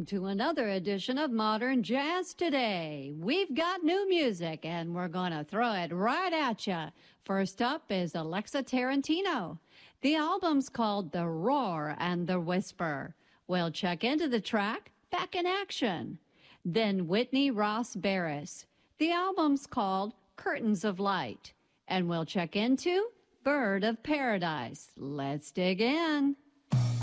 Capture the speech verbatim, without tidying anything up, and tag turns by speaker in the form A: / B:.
A: Welcome to another edition of Modern Jazz Today. We've got new music, and we're going to throw it right at you. First up is Alexa Tarantino. The album's called The Roar and the Whisper. We'll check into the track Back in Action. Then Whitney Ross Barris. The album's called Curtains of Light. And we'll check into Bird of Paradise. Let's dig in.